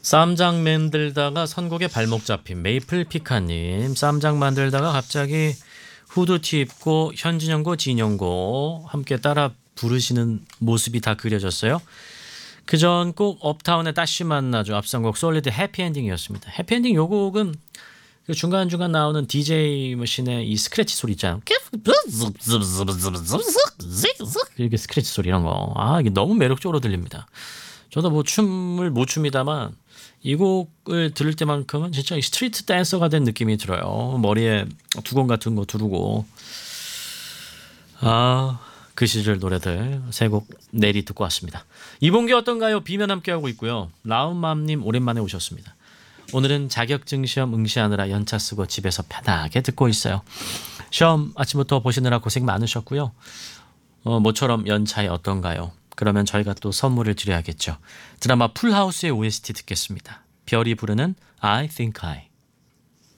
쌈장 만들다가 선곡에 발목 잡힌 메이플 피카님. 쌈장 만들다가 갑자기 후드티 입고 현진영고 진영고 함께 따라 부르시는 모습이 다 그려졌어요. 그전 꼭 업타운의 따시 만나죠. 앞선곡 솔리드 해피엔딩이었습니다. 해피엔딩 요 곡은 그 중간중간 나오는 DJ 머신의 이 스크래치 소리 있잖아요. 이렇게 스크래치 소리 이런 거. 아, 이게 너무 매력적으로 들립니다. 저도 뭐 춤을 못 춥니다만 이 곡을 들을 때만큼은 진짜 스트리트 댄서가 된 느낌이 들어요. 머리에 두건 같은 거 두르고. 아, 그 시절 노래들 세 곡 내리 듣고 왔습니다. 이번 게 어떤가요? 비면 함께하고 있고요. 라운맘님 오랜만에 오셨습니다. 오늘은 자격증 시험 응시하느라 연차 쓰고 집에서 편하게 듣고 있어요. 시험 아침부터 보시느라 고생 많으셨고요. 모처럼 연차에 어떤가요? 그러면 저희가 또 선물을 드려야겠죠. 드라마 풀하우스의 OST 듣겠습니다. 별이 부르는 I Think I.